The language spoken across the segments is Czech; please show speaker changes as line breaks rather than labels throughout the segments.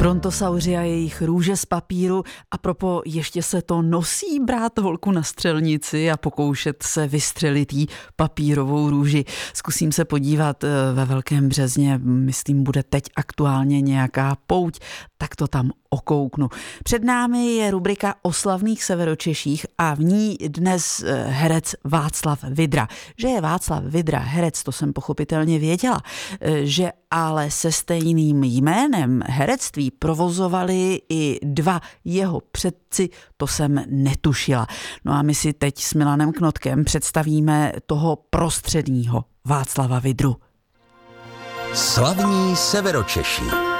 Brontosauři a jejich růže z papíru. A propo, ještě se to nosí brát holku na střelnici a pokoušet se vystřelit jí papírovou růži. Zkusím se podívat ve Velkém Březně, myslím, bude teď aktuálně nějaká pouť, tak to tam okouknu. Před námi je rubrika o slavných Severočeších a v ní dnes herec Václav Vydra. Že je Václav Vydra herec, to jsem pochopitelně věděla, že ale se stejným jménem herectví provozovali i dva jeho předci, to jsem netušila. No a my si teď s Milanem Knotkem představíme toho prostředního Václava Vydru.
Slavní Severočeši.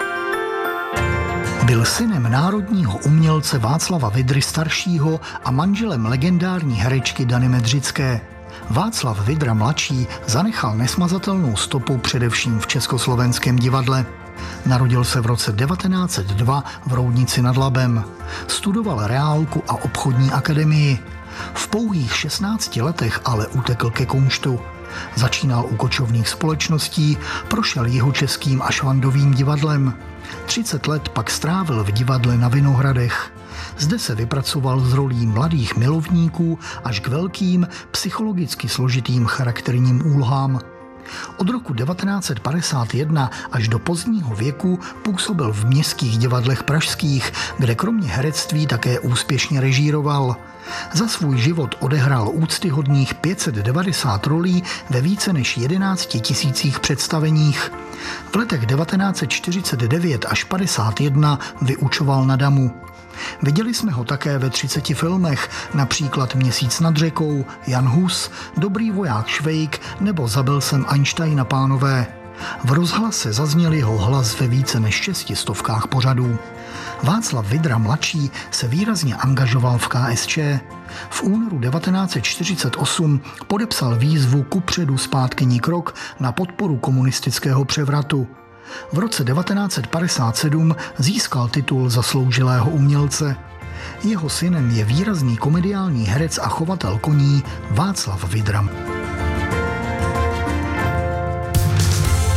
Byl synem národního umělce Václava Vydry staršího a manželem legendární herečky Dany Medřické. Václav Vydra mladší zanechal nesmazatelnou stopu především v Československém divadle. Narodil se v roce 1902 v Roudnici nad Labem. Studoval reálku a obchodní akademii. V pouhých 16 letech ale utekl ke kunštu. Začínal u kočovných společností, prošel jihočeským a švandovým divadlem. 30 let pak strávil v divadle na Vinohradech. Zde se vypracoval z rolí mladých milovníků až k velkým, psychologicky složitým charakterním úlohám. Od roku 1951 až do pozdního věku působil v městských divadlech pražských, kde kromě herectví také úspěšně režíroval. Za svůj život odehrál úctyhodných 590 rolí ve více než 11 000 představeních. V letech 1949 až 51 vyučoval na Damu. Viděli jsme ho také ve 30 filmech, například Měsíc nad řekou, Jan Hus, Dobrý voják Švejk nebo Zabil jsem Einsteina, pánové. V rozhlase zazněl jeho hlas ve více než 600 pořadů. Václav Vydra mladší se výrazně angažoval v KSČ. V únoru 1948 podepsal výzvu Kupředu zpátkyní krok na podporu komunistického převratu. V roce 1957 získal titul zasloužilého umělce. Jeho synem je výrazný komediální herec a chovatel koní Václav Vydra.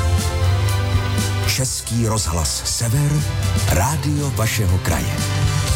Český rozhlas Sever, rádio vašeho kraje.